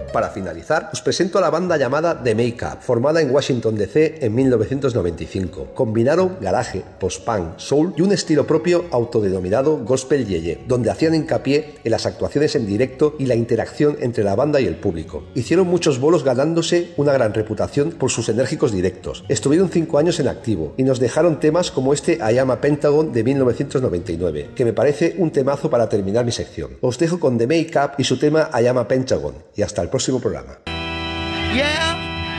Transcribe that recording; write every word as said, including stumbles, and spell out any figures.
Para finalizar, os presento a la banda llamada The Make-Up, formada en Washington D C en mil novecientos noventa y cinco. Combinaron garaje, post-punk, soul y un estilo propio autodenominado gospel yeye, donde hacían hincapié en las actuaciones en directo y la interacción entre la banda y el público. Hicieron muchos bolos ganándose una gran reputación por sus enérgicos directos. Estuvieron cinco años en activo y nos dejaron temas como este I Am a Pentagon de mil novecientos noventa y nueve, que me parece un temazo para terminar mi sección. Os dejo con The Make-Up y su tema I Am a Pentagon, y hasta el próximo programa. Yeah.